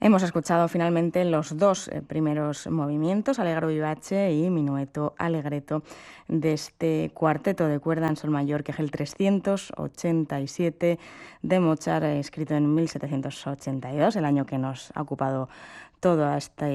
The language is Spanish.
Hemos escuchado finalmente los dos primeros movimientos, Allegro vivace y Minueto Allegretto, de este cuarteto de cuerda en sol mayor, que es el 387 de Mozart, escrito en 1782, el año que nos ha ocupado todo este